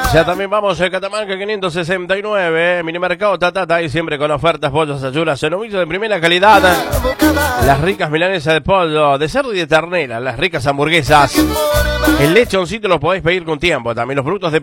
Ya también vamos a Catamarca 569, Minimercado Tatata, y siempre con ofertas, pollos, achuras, novillos de primera calidad, las ricas milanesas de pollo, de cerdo y de ternera, las ricas hamburguesas, el lechoncito lo podéis pedir con tiempo, también los productos de